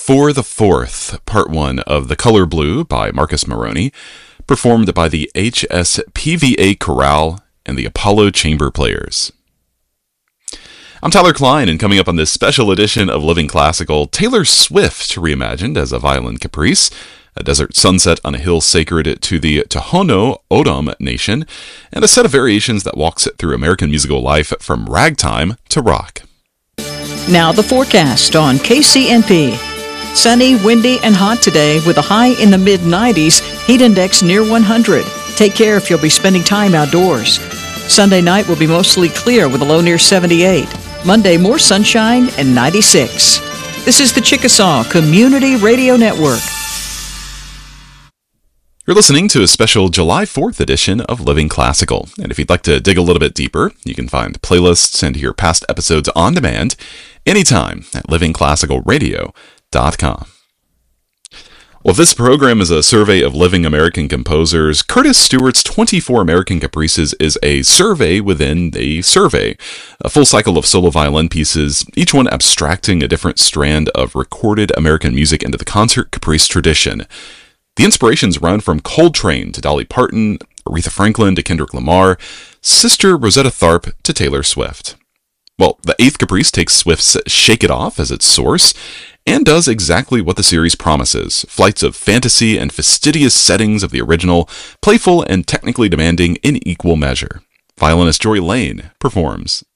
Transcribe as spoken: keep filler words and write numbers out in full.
For the Fourth, Part one of The Color Blue by Marcus Moroney, performed by the H S P V A Chorale and the Apollo Chamber Players. I'm Tyler Klein, and coming up on this special edition of Living Classical, Taylor Swift reimagined as a violin caprice, a desert sunset on a hill sacred to the Tohono O'odham Nation, and a set of variations that walks it through American musical life from ragtime to rock. Now the forecast on K C N P. Sunny, windy, and hot today with a high in the mid nineties, heat index near one hundred. Take care if you'll be spending time outdoors. Sunday night will be mostly clear with a low near seventy-eight. Monday, more sunshine and ninety-six. This is the Chickasaw Community Radio Network. You're listening to a special July fourth edition of Living Classical. And if you'd like to dig a little bit deeper, you can find playlists and hear past episodes on demand anytime at living classical radio dot com. Well, if this program is a survey of living American composers, Curtis Stewart's twenty-four American Caprices is a survey within a survey. A full cycle of solo violin pieces, each one abstracting a different strand of recorded American music into the concert caprice tradition. The inspirations run from Coltrane to Dolly Parton, Aretha Franklin to Kendrick Lamar, Sister Rosetta Tharpe to Taylor Swift. Well, the eighth Caprice takes Swift's Shake It Off as its source, and does exactly what the series promises, flights of fantasy and fastidious settings of the original, playful and technically demanding in equal measure. Violinist Jory Lane performs